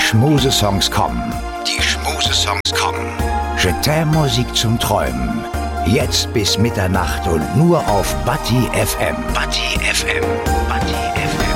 Schmusesongs kommen. Die Schmusesongs kommen. Je t'aime Musik zum Träumen. Jetzt bis Mitternacht und nur auf Bati FM. Bati FM. Bati FM.